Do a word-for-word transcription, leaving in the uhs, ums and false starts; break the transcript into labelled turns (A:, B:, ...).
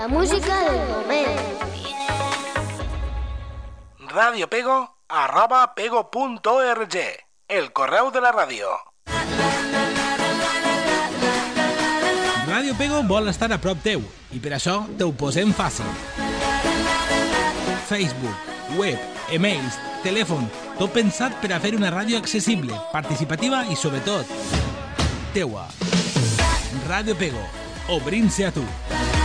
A: La música del momento.
B: Radio Pego, arroba pego.org, el correu de la ràdio.
C: Radio Pego vol estar a prop teu i per això te ho posem fàcil. Facebook, web, emails, telèfon, tot pensat per a fer una ràdio accessible, participativa i, sobretot, teua. Radio Pego, obrint-se a tu.